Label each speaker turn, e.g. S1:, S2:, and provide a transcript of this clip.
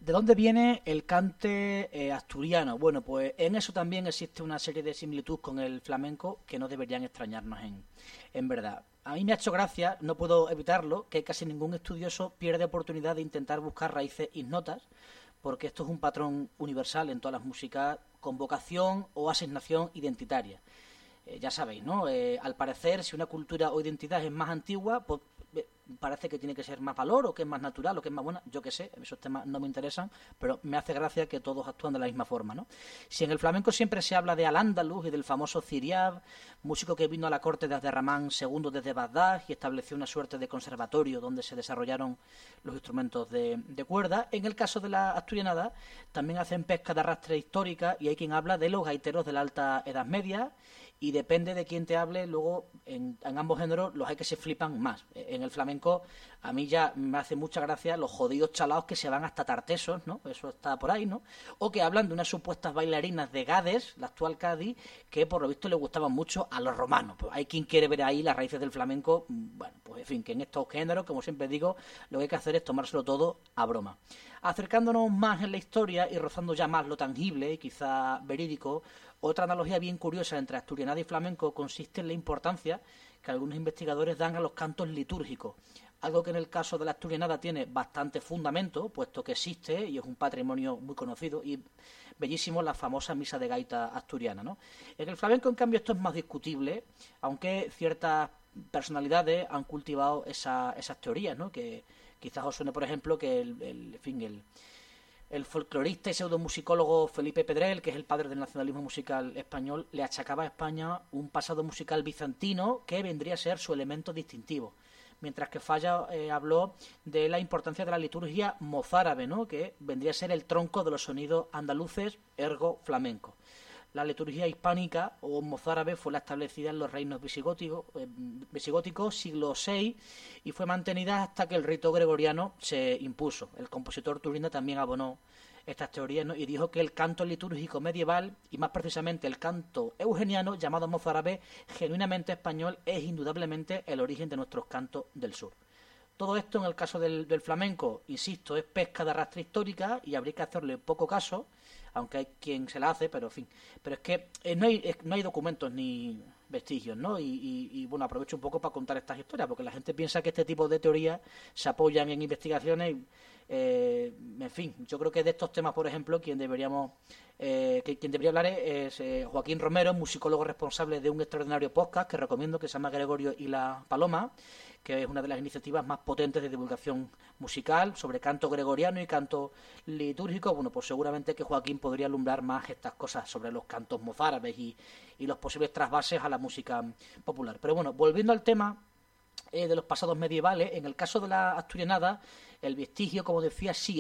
S1: ¿De dónde viene el cante asturiano? Bueno, pues en eso también existe una serie de similitudes con el flamenco que no deberían extrañarnos en verdad. A mí me ha hecho gracia, no puedo evitarlo, que casi ningún estudioso pierde oportunidad de intentar buscar raíces ignotas, porque esto es un patrón universal en todas las músicas con vocación o asignación identitaria. Ya sabéis, ¿no? Al parecer, si una cultura o identidad es más antigua, pues parece que tiene que ser más valor o que es más natural o que es más buena, yo qué sé, esos temas no me interesan, pero me hace gracia que todos actúan de la misma forma, ¿no? Si en el flamenco siempre se habla de Al-Ándalus y del famoso Ciriab, músico que vino a la corte de Abderramán II desde Bagdad y estableció una suerte de conservatorio donde se desarrollaron los instrumentos de cuerda, en el caso de la asturianada también hacen pesca de arrastre histórica y hay quien habla de los gaiteros de la Alta Edad Media y depende de quién te hable, luego en ambos géneros los hay que se flipan más. En el flamenco a mí ya me hace mucha gracia los jodidos chalaos que se van hasta Tartesos, ¿no? Eso está por ahí, ¿no? O que hablan de unas supuestas bailarinas de Gades, la actual Cádiz, que por lo visto le gustaban mucho a los romanos. Pues hay quien quiere ver ahí las raíces del flamenco. Bueno, pues en fin, que en estos géneros, como siempre digo, lo que hay que hacer es tomárselo todo a broma. Acercándonos más en la historia y rozando ya más lo tangible y quizá verídico, otra analogía bien curiosa entre asturianada y flamenco consiste en la importancia que algunos investigadores dan a los cantos litúrgicos, algo que en el caso de la asturianada tiene bastante fundamento, puesto que existe y es un patrimonio muy conocido y bellísimo la famosa misa de gaita asturiana, ¿no? En el flamenco, en cambio, esto es más discutible, aunque ciertas personalidades han cultivado esas teorías, ¿no? Que quizás os suene, por ejemplo, que el folclorista y pseudomusicólogo Felipe Pedrell, que es el padre del nacionalismo musical español, le achacaba a España un pasado musical bizantino que vendría a ser su elemento distintivo. Mientras que Falla habló de la importancia de la liturgia mozárabe, ¿no? Que vendría a ser el tronco de los sonidos andaluces, ergo flamenco. La liturgia hispánica o mozárabe fue la establecida en los reinos visigóticos siglo VI y fue mantenida hasta que el rito gregoriano se impuso. El compositor Turina también abonó estas teorías, ¿no? Y dijo que el canto litúrgico medieval, y más precisamente el canto eugeniano, llamado mozárabe, genuinamente español, es indudablemente el origen de nuestros cantos del sur. Todo esto en el caso del flamenco, insisto, es pesca de arrastre histórica y habría que hacerle poco caso, aunque hay quien se la hace, pero en fin. Pero es que no hay documentos ni vestigios, ¿no? Y bueno, aprovecho un poco para contar estas historias, porque la gente piensa que este tipo de teorías se apoyan en investigaciones. En fin, yo creo que de estos temas, por ejemplo, quien debería hablar es Joaquín Romero, musicólogo responsable de un extraordinario podcast que recomiendo, que se llama Gregorio y la Paloma, que es una de las iniciativas más potentes de divulgación musical sobre canto gregoriano y canto litúrgico. Bueno, pues seguramente que Joaquín podría alumbrar más estas cosas sobre los cantos mozárabes y los posibles trasvases a la música popular. Pero bueno, volviendo al tema de los pasados medievales, en el caso de la asturianada, el vestigio, como decía, sí